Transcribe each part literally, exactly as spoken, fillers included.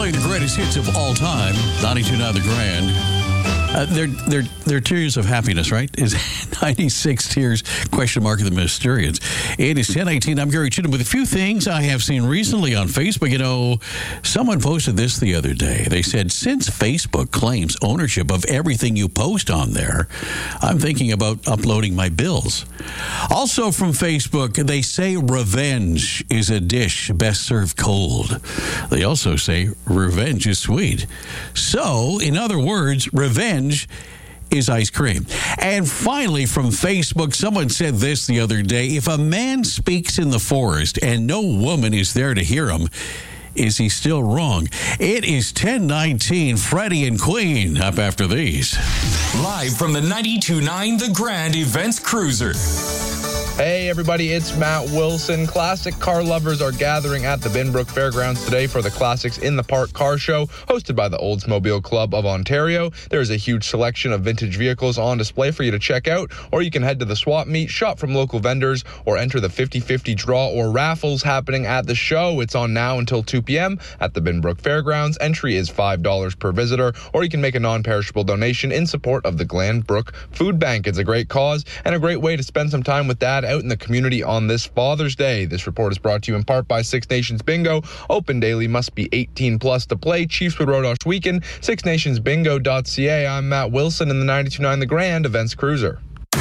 playing the greatest hits of all time. ninety-two point nine The Grand. Uh, they're, they're, they're tears of happiness, right? Is ninety-six tears, question mark of the Mysterians. It is ten eighteen. I'm Gary Chittum with a few things I have seen recently on Facebook. You know, someone posted this the other day. They said, since Facebook claims ownership of everything you post on there, I'm thinking about uploading my bills. Also from Facebook, they say revenge is a dish best served cold. They also say revenge is sweet. So, in other words, revenge is ice cream. And finally, from Facebook, someone said this the other day. If a man speaks in the forest and no woman is there to hear him, is he still wrong? It is ten nineteen. Freddie and Queen up after these. Live from the ninety-two point nine The Grand Events Cruiser. Hey everybody, it's Matt Wilson. Classic car lovers are gathering at the Binbrook Fairgrounds today for the Classics in the Park car show hosted by the Oldsmobile Club of Ontario. There's a huge selection of vintage vehicles on display for you to check out, or you can head to the swap meet, shop from local vendors, or enter the fifty-fifty draw or raffles happening at the show. It's on now until two p.m. at the Binbrook Fairgrounds. Entry is five dollars per visitor, or you can make a non-perishable donation in support of the Glanbrook Food Bank. It's a great cause and a great way to spend some time with Dad out in the community on this Father's Day. This report is brought to you in part by Six Nations Bingo. Open daily, must be eighteen plus to play. Chiefswood Road Weekend, six nations bingo dot c a. I'm Matt Wilson in the ninety-two point nine The Grand Events Cruiser.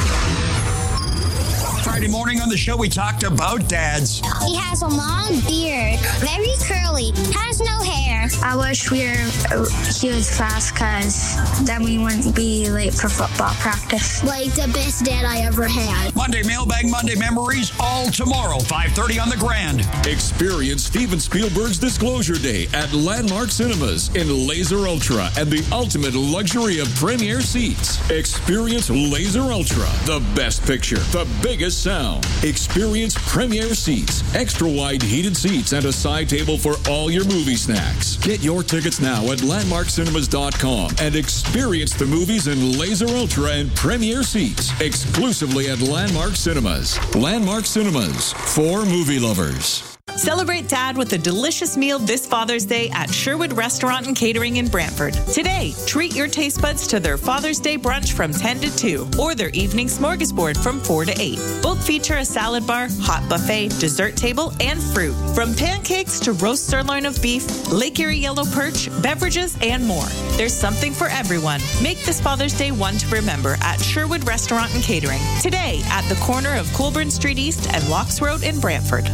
Friday morning on the show, we talked about dads. He has a long beard, very curly, has no hair. I wish we were, uh, he was fast because then we wouldn't be late for football practice. Like the best dad I ever had. Monday Mailbag Monday Memories, all tomorrow, five thirty on The Grand. Experience Steven Spielberg's Disclosure Day at Landmark Cinemas in Laser Ultra and the ultimate luxury of premier seats. Experience Laser Ultra, the best picture, the biggest sound. Experience premier seats, extra wide heated seats, and a side table for all your movie snacks. Get your tickets now at landmark cinemas dot com and experience the movies in Laser Ultra and premier seats exclusively at Landmark Cinemas. Landmark Cinemas, for movie lovers. Celebrate Dad with a delicious meal this Father's Day at Sherwood Restaurant and Catering in Brantford. Today, treat your taste buds to their Father's Day brunch from ten to two or their evening smorgasbord from four to eight. Both feature a salad bar, hot buffet, dessert table, and fruit. From pancakes to roast sirloin of beef, Lake Erie yellow perch, beverages, and more. There's something for everyone. Make this Father's Day one to remember at Sherwood Restaurant and Catering. Today, at the corner of Colburn Street East and Locks Road in Brantford.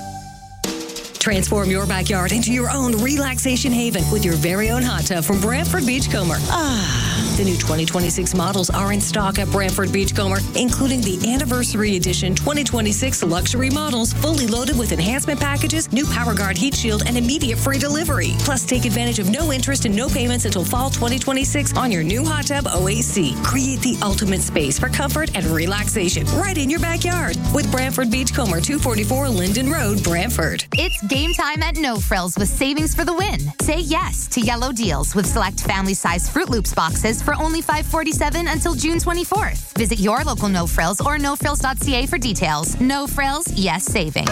Transform your backyard into your own relaxation haven with your very own hot tub from Brantford Beachcomber. Ah, the new twenty twenty-six models are in stock at Brantford Beachcomber, including the Anniversary Edition twenty twenty-six luxury models, fully loaded with enhancement packages, new PowerGuard heat shield, and immediate free delivery. Plus, take advantage of no interest and no payments until fall twenty twenty-six on your new hot tub O A C. Create the ultimate space for comfort and relaxation right in your backyard with Brantford Beachcomber, two forty-four Linden Road, Brantford. It's game time at No Frills with savings for the win. Say yes to yellow deals with select family-size Fruit Loops boxes for only five forty-seven until June twenty-fourth. Visit your local No Frills or no frills dot c a for details. No Frills, yes savings.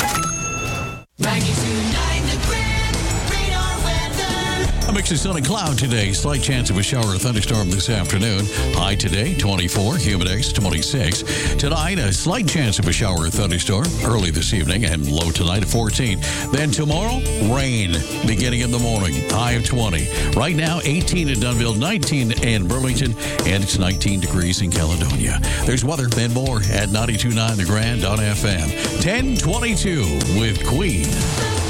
ninety-two point nine The Grand Radar Weather. A mix of sun and cloud today. Slight chance of a shower or thunderstorm this afternoon. High today, twenty-four. Humid twenty-six. Tonight, a slight chance of a shower or thunderstorm early this evening, and low tonight at fourteen. Then tomorrow, rain beginning in the morning. High of twenty. Right now, eighteen in Dunnville, nineteen in Burlington, and it's nineteen degrees in Caledonia. There's weather and more at ninety-two point nine The Grand on F M. ten twenty-two with Queen.